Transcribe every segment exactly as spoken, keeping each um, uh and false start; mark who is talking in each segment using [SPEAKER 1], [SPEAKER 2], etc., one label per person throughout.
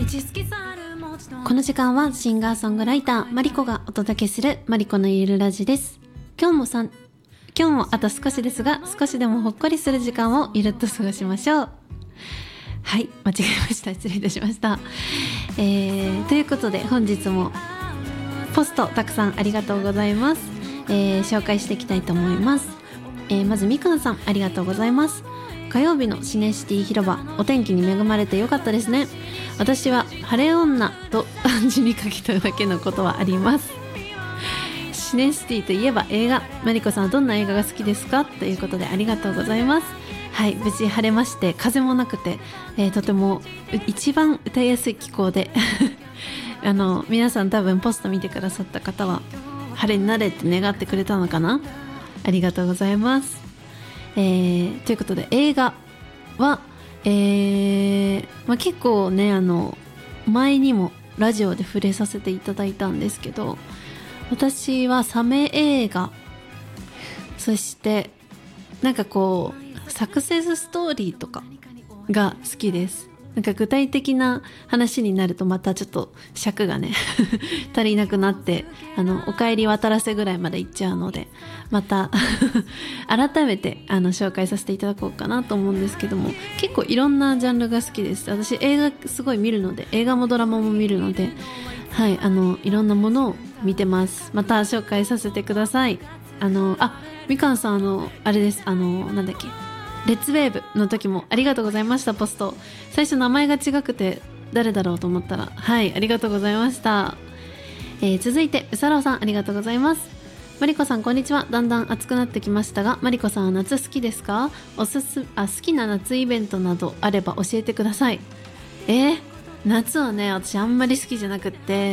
[SPEAKER 1] この時間はシンガーソングライターマリコがお届けするマリコのゆるラジです。今日もさん今日もあと少しですが、少しでもほっこりする時間をゆるっと過ごしましょう。はい、間違えました。失礼いたしました。えー、ということで本日もポストたくさんありがとうございます。えー、紹介していきたいと思います。えー、まずみかんさんありがとうございます。火曜日のシネシティ広場、お天気に恵まれてよかったですね。私は晴れ女と漢字に書けただけのことはあります。シネシティといえば映画、マリコさんはどんな映画が好きですかということでありがとうございます。はい、無事晴れまして、風もなくて、えー、とても一番歌いやすい気候であの皆さん多分ポスト見てくださった方は晴れになれって願ってくれたのかな。ありがとうございます。えー、ということで映画は、えーまあ、結構ね、あの前にもラジオで触れさせていただいたんですけど、私はサメ映画、そしてなんかこうサクセスストーリーとかが好きです。なんか具体的な話になるとまたちょっと尺がね足りなくなって、あのお帰り渡らせぐらいまで行っちゃうので、また改めてあの紹介させていただこうかなと思うんですけども、結構いろんなジャンルが好きです。私映画すごい見るので、映画もドラマも見るので、はい、あのいろんなものを見てます。また紹介させてください。あのあみかんさん、あのあれです、あのなんだっけ、レッツウェーブの時もありがとうございました。ポスト最初名前が違くて誰だろうと思ったら、はい、ありがとうございました。えー、続いてうさろうさんありがとうございます。マリコさんこんにちは。だんだん暑くなってきましたが、マリコさんは夏好きですか？おすすあ好きな夏イベントなどあれば教えてください。えー、夏はね、私あんまり好きじゃなくって、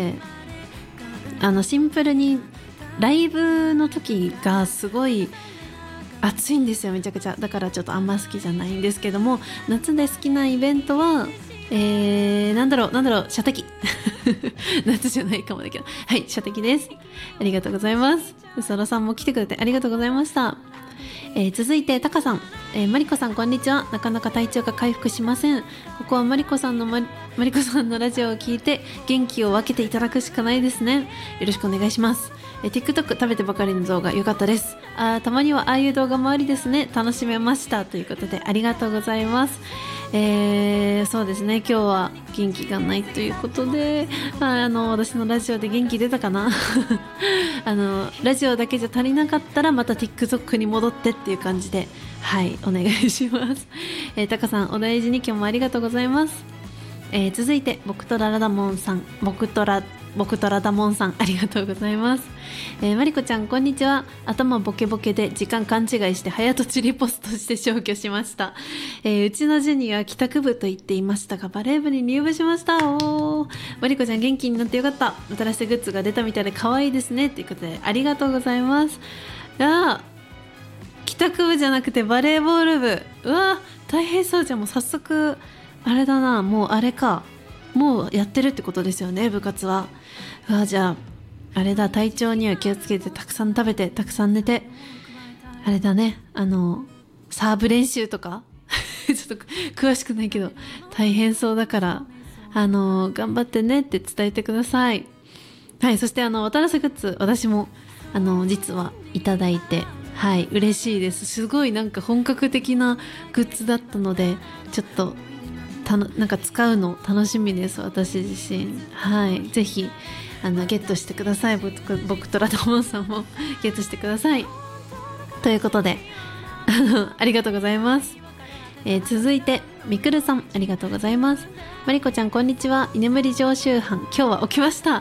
[SPEAKER 1] あのシンプルにライブの時がすごい暑いんですよ、めちゃくちゃ。だからちょっとあんま好きじゃないんですけども、夏で好きなイベントはえー、なんだろうなんだろう射的夏じゃないかもだけど、はい、射的です。ありがとうございます。うさろさんも来てくれてありがとうございました。えー、続いてタカさん、えー、マリコさんこんにちは。なかなか体調が回復しません。ここはマリコさんのマリ、マリコさんのラジオを聞いて元気を分けていただくしかないですね。よろしくお願いします。えー、TikTok 食べてばかりの動画良かったです。あ、たまにはああいう動画もありですね。楽しめましたということでありがとうございます。えー、そうですね、今日は元気がないということで、ああの私のラジオで元気出たかなあのラジオだけじゃ足りなかったらまた TikTok に戻ってっていう感じで、はいお願いします。えー、タカさんお大事に、今日もありがとうございます。えー、続いて僕とララダモンさん僕とラ僕とラダモンさんありがとうございます。えー、マリコちゃんこんにちは。頭ボケボケで時間勘違いして早とちりポストして消去しました。えー、うちのジュニは帰宅部と言っていましたがバレー部に入部しました。おー、マリコちゃん元気になってよかった。新しいグッズが出たみたいで可愛いですねということでありがとうございます。あ、帰宅部じゃなくてバレーボール部、うわ大変そう。じゃん、もう早速あれだな、もうあれか、もうやってるってことですよね、部活は。うわ、じゃああれだ、体調には気をつけてたくさん食べてたくさん寝て、あれだね、あのサーブ練習とかちょっと詳しくないけど大変そうだから、あの頑張ってねって伝えてください。はい、そしてあの渡良瀬グッズ、私もあの実はいただいて、はい嬉しいです。すごいなんか本格的なグッズだったので、ちょっとたのなんか使うの楽しみです、私自身。はい、ぜひあのゲットしてください。僕、僕とラダモンさんもゲットしてくださいということであのありがとうございます。えー、続いてみくるさんありがとうございます。マリコちゃんこんにちは。居眠り常習犯、今日は起きました。